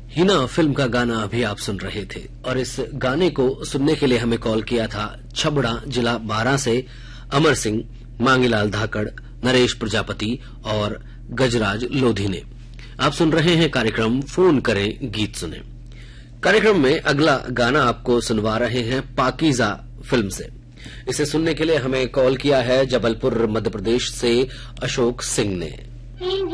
Hina film का गाना अभी आप सुन रहे थे और इस गाने को सुनने के लिए हमें कॉल किया था छबड़ा जिला 12 से अमर सिंह, मांगीलाल धाकड़, नरेश प्रजापति और गजराज लोधी ने। आप सुन रहे हैं कार्यक्रम फोन करें गीत सुने। कार्यक्रम में अगला गाना आपको सुनवा रहे हैं पाकीज़ा फिल्म से। इसे सुनने के लिए हमें कॉल किया है जबलपुर मध्य प्रदेश से अशोक सिंह ने।